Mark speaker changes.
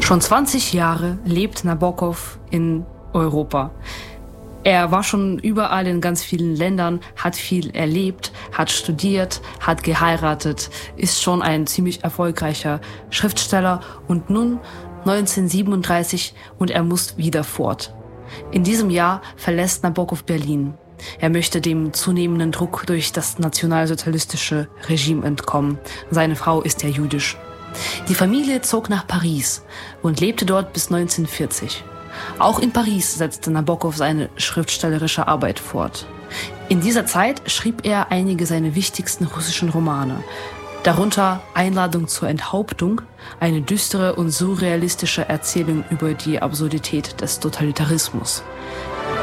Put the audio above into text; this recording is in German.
Speaker 1: Schon 20 Jahre lebt Nabokov in Europa. Er war schon überall in ganz vielen Ländern, hat viel erlebt, hat studiert, hat geheiratet, ist schon ein ziemlich erfolgreicher Schriftsteller und nun 1937 und er muss wieder fort. In diesem Jahr verlässt Nabokov Berlin. Er möchte dem zunehmenden Druck durch das nationalsozialistische Regime entkommen. Seine Frau ist ja jüdisch. Die Familie zog nach Paris und lebte dort bis 1940. Auch in Paris setzte Nabokov seine schriftstellerische Arbeit fort. In dieser Zeit schrieb er einige seiner wichtigsten russischen Romane, darunter Einladung zur Enthauptung, eine düstere und surrealistische Erzählung über die Absurdität des Totalitarismus.